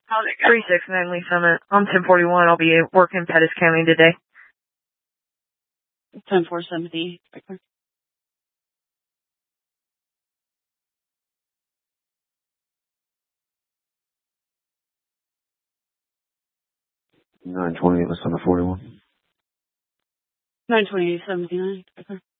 How's it go? 369 Lee Summit. I'm 1041. I'll be working Pettis County today. 10470. 928 Lee Summit 41. 92879.